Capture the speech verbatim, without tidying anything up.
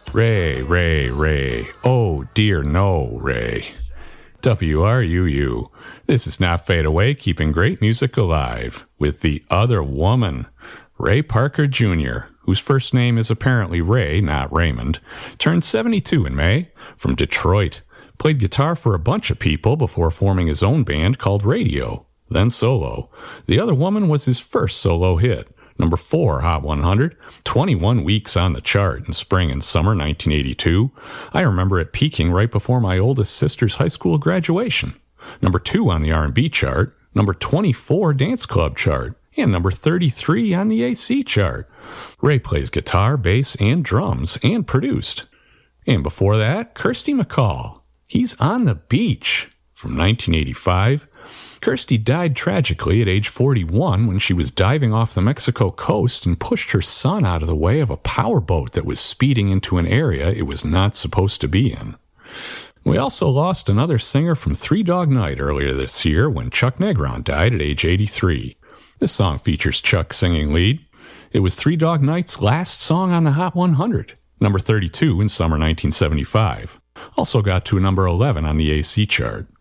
Ray, Ray, Ray. Oh, dear, no, Ray. W R U U. This is Not Fade Away, keeping great music alive with the other woman, Ray Parker Junior, whose first name is apparently Ray, not Raymond, turned seventy-two in May, from Detroit. Played guitar for a bunch of people before forming his own band called Radio, then solo. The Other Woman was his first solo hit. Number four, Hot one hundred, twenty-one weeks on the chart in spring and summer nineteen eighty-two. I remember it peaking right before my oldest sister's high school graduation. Number two on the R and B chart, number twenty-four dance club chart, and number thirty-three on the A C chart. Ray plays guitar, bass, and drums, and produced. And before that, Kirsty MacColl. He's on the Beach from nineteen eighty-five. Kirsty died tragically at age forty-one when she was diving off the Mexico coast and pushed her son out of the way of a powerboat that was speeding into an area it was not supposed to be in. We also lost another singer from Three Dog Night earlier this year when Chuck Negron died at age eighty-three. This song features Chuck singing lead. It was Three Dog Night's last song on the Hot one hundred, number thirty-two in summer nineteen seventy-five. Also got to a number eleven on the A C chart.